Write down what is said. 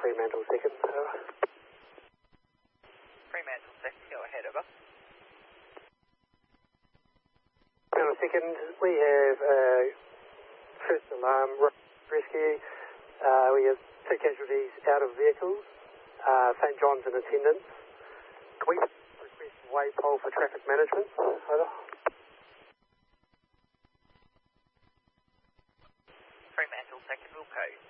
Fremantle second, over. Fremantle second, go ahead, over. Fremantle second, we have first alarm rescue. We have 2 casualties out of vehicles. St John's in attendance. Can we request waypole for traffic management? Over. Fremantle second, will code.